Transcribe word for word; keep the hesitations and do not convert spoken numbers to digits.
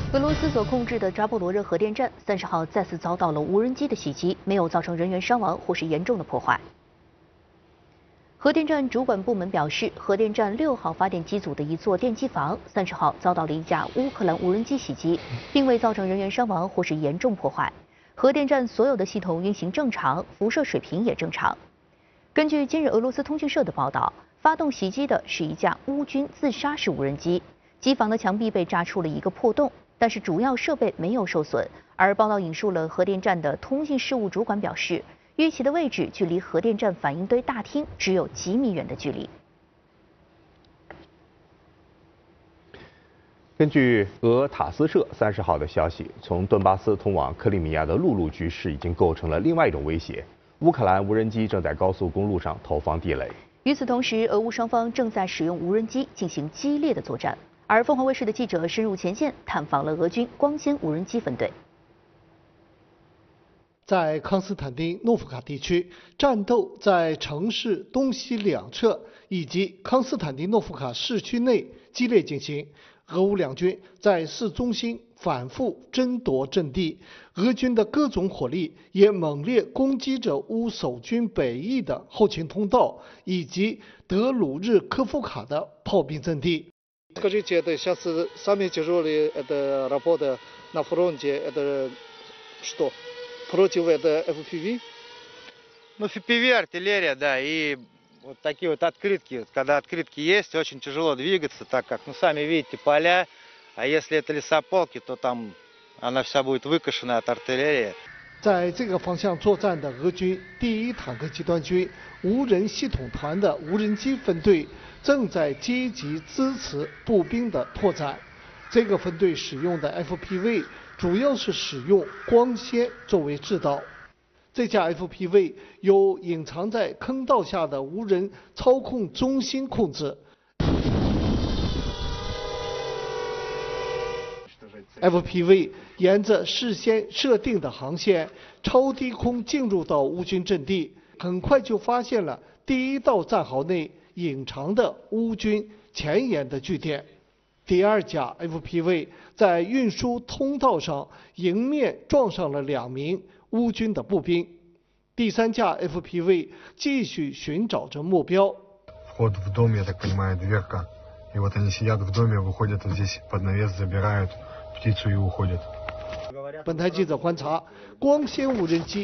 俄罗斯所控制的扎波罗热核电站三十号再次遭到了无人机的袭击，没有造成人员伤亡或是严重的破坏。核电站主管部门表示，核电站六号发电机组的一座电机房三十号遭到了一架乌克兰无人机袭击，并未造成人员伤亡或是严重破坏。核电站所有的系统运行正常，辐射水平也正常。根据今日俄罗斯通讯社的报道，发动袭击的是一架乌军自杀式无人机，机房的墙壁被炸出了一个破洞。 但是主要设备没有受损，而报道引述了核电站的通信事务主管表示，遇袭的位置距离核电站反应堆大厅只有几米远的距离。 根据俄塔斯社三十号的消息，从顿巴斯通往克里米亚的陆路局势已经构成了另外一种威胁。乌克兰无人机正在高速公路上投放地雷。 与此同时，俄乌双方正在使用无人机进行激烈的作战。 而凤凰卫视的记者深入前线探访了俄军光纤无人机分队。 在康斯坦丁诺夫卡地区，战斗在城市东西两侧以及康斯坦丁诺夫卡市区内激烈进行。俄乌两军在市中心反复争夺阵地，俄军的各种火力也猛烈攻击着乌守军北翼的后勤通道以及德鲁日科夫卡的炮兵阵地。 Скажите, это сейчас самые тяжелые это работа на фронте, это что? Против это эф пи ви? Ну, эф пи ви, артиллерия, да, и вот такие вот открытки. Когда открытки есть, очень тяжело двигаться, так как, ну, сами видите, поля, а если это лесополки, то там она вся будет выкошена от артиллерии. 在这个方向作战的俄军第一坦克集团军无人系统团的无人机分队正在积极支持步兵的拓展。这个分队使用的 F P V 主要是使用光纤作为制导。这架 F P V 由隐藏在坑道下的无人操控中心控制。 F P V 沿着事先设定的航线，超低空进入到乌军阵地，很快就发现了第一道战壕内隐藏的乌军前沿的据点。第二架 F P V 在运输通道上迎面撞上了两名乌军的步兵。第三架 F P V 继续寻找着目标。 Вход в дом, я так понимаю, дверка. И вот они сидят в доме, выходят вот здесь под навес, забирают птицу и уходят. 本台记者观察，光纤无人机